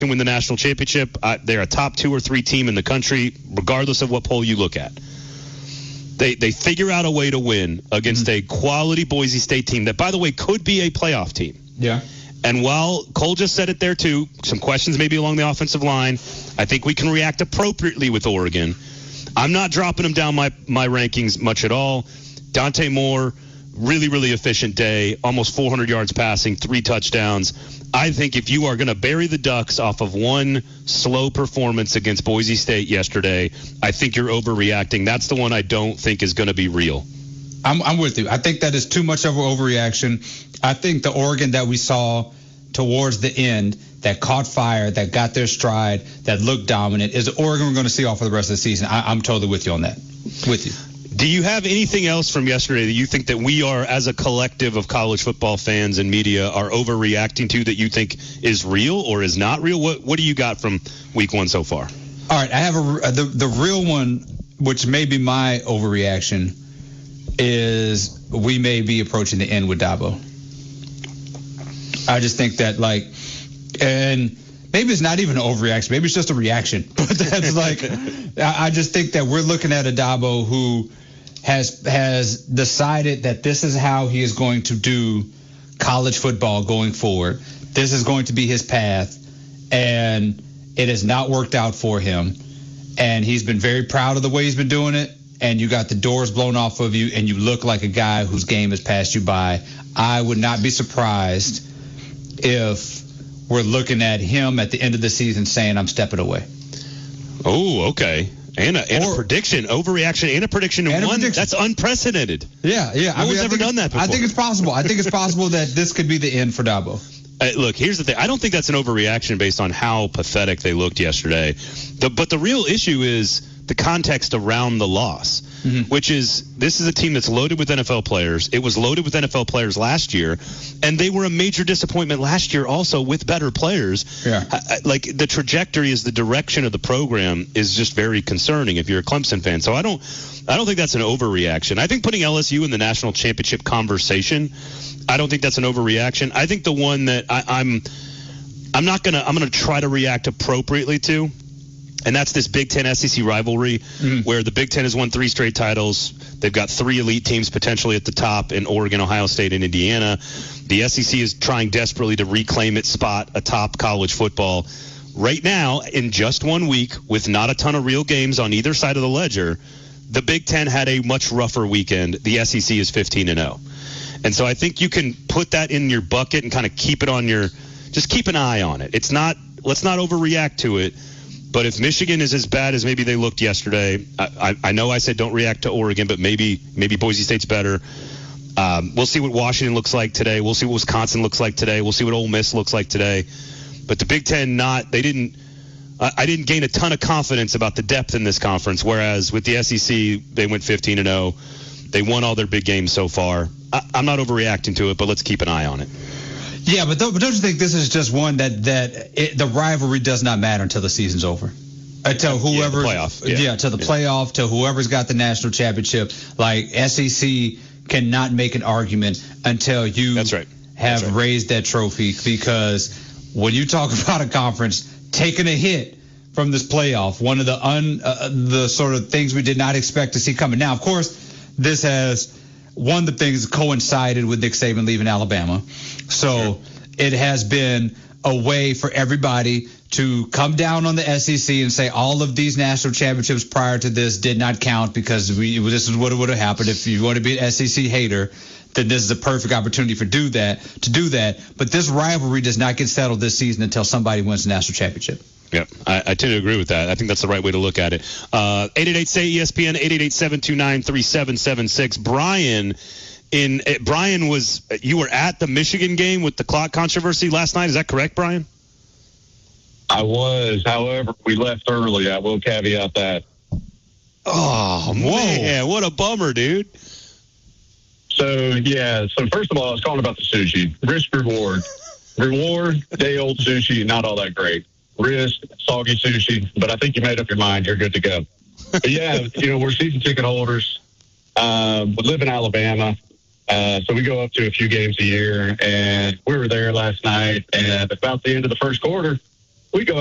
can win the national championship. They're a top 2 or 3 team in the country, regardless of what poll you look at. They figure out a way to win against a quality Boise State team that, by the way, could be a playoff team. Yeah. And while Cole just said it there, too, some questions maybe along the offensive line, I think we can react appropriately with Oregon. I'm not dropping them down my rankings much at all. Dante Moore, really, really efficient day, almost 400 yards passing, 3 touchdowns. I think if you are going to bury the Ducks off of one slow performance against Boise State yesterday, I think you're overreacting. That's the one I don't think is going to be real. I'm with you. I think that is too much of an overreaction. I think the Oregon that we saw towards the end that caught fire, that got their stride, that looked dominant, is the Oregon we're going to see all for the rest of the season. I'm totally with you on that. With you. Do you have anything else from yesterday that you think that we are, as a collective of college football fans and media, are overreacting to that you think is real or is not real? What do you got from week 1 so far? All right, I have the real one, which may be my overreaction, is we may be approaching the end with Dabo. I just think that, and maybe it's not even an overreaction. Maybe it's just a reaction. But that's I just think that we're looking at a Dabo who has decided that this is how he is going to do college football going forward. This is going to be his path, and it has not worked out for him. And he's been very proud of the way he's been doing it, and you got the doors blown off of you, and you look like a guy whose game has passed you by. I would not be surprised if we're looking at him at the end of the season saying, I'm stepping away. Oh, okay. And a prediction, overreaction, and a prediction in one. That's unprecedented. Yeah. No one's ever done that before. I think it's possible. I think it's possible that this could be the end for Dabo. Look, here's the thing. I don't think that's an overreaction based on how pathetic they looked yesterday. But the real issue is the context around the loss, which is this is a team that's loaded with NFL players. It was loaded with NFL players last year, and they were a major disappointment last year also with better players. Yeah. The trajectory is the direction of the program is just very concerning if you're a Clemson fan. So I don't think that's an overreaction. I think putting LSU in the national championship conversation, I don't think that's an overreaction. I think the one that I'm going to try to react appropriately to, and that's this Big Ten SEC rivalry where the Big Ten has won 3 straight titles. They've got 3 elite teams potentially at the top in Oregon, Ohio State, and Indiana. The SEC is trying desperately to reclaim its spot atop college football. Right now, in just 1 week, with not a ton of real games on either side of the ledger, the Big Ten had a much rougher weekend. The SEC is 15-0. And so I think you can put that in your bucket and kind of keep it on just keep an eye on it. Let's not overreact to it. But if Michigan is as bad as maybe they looked yesterday, I know I said don't react to Oregon, but maybe Boise State's better. We'll see what Washington looks like today. We'll see what Wisconsin looks like today. We'll see what Ole Miss looks like today. But the Big Ten I didn't gain a ton of confidence about the depth in this conference, whereas with the SEC, they went 15-0. They won all their big games so far. I'm not overreacting to it, but let's keep an eye on it. Yeah, but don't you think this is just one that the rivalry does not matter until the season's over? Until whoever, the playoff. To the playoff, to whoever's got the national championship. Like SEC cannot make an argument until you have raised that trophy, because when you talk about a conference taking a hit from this playoff, one of the sort of things we did not expect to see coming. Now, of course, this has one of the things coincided with Nick Saban leaving Alabama. So it has been a way for everybody to come down on the SEC and say all of these national championships prior to this did not count because this is what would have happened. If you want to be an SEC hater, then this is a perfect opportunity to do that. But this rivalry does not get settled this season until somebody wins the national championship. Yep, I tend to agree with that. I think that's the right way to look at it. 888-SAY-ESPN, 888-729-3776. Brian you were at the Michigan game with the clock controversy last night. Is that correct, Brian? I was. However, we left early. I will caveat that. Oh, man, what a bummer, dude. So first of all, I was calling about the sushi. Risk reward. Reward, day-old sushi, not all that great. Risk, soggy sushi, but I think you made up your mind. You're good to go. But we're season ticket holders. We live in Alabama, so we go up to a few games a year, and we were there last night, and about the end of the first quarter, we go